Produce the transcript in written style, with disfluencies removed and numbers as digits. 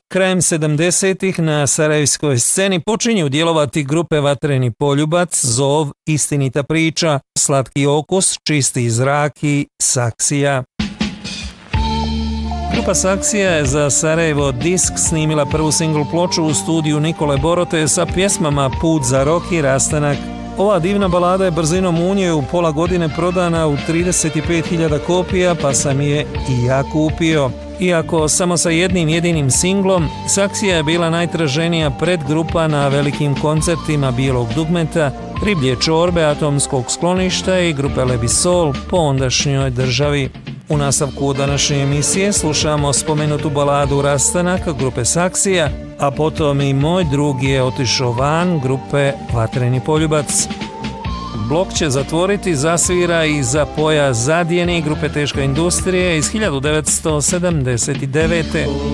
Krajem 70-ih na sarajevskoj sceni počinju djelovati grupe Vatreni poljubac, Zov, Istinita priča, Slatki okus, Čisti zrak i Saksija. Grupa Saksija je za Sarajevo Disk snimila prvu singl ploču u studiju Nikole Borote sa pjesmama Put za rok i Rastanak. Ova divna balada je brzinom unije u pola godine prodana u 35.000 kopija, pa sam je i ja kupio. Iako samo sa jednim jedinim singlom, Saksija je bila najtraženija predgrupa na velikim koncertima Bijelog dugmeta, Riblje čorbe, Atomskog skloništa i grupe Lebisol po ondašnjoj državi. U nastavku današnje emisije slušamo spomenutu baladu Rastanak grupe Saksija, a potom i Moj drug je otišao van grupe Vatreni poljubac. Blok će zatvoriti Zasvira i Za pojas zadijeni grupe Teška industrija iz 1979.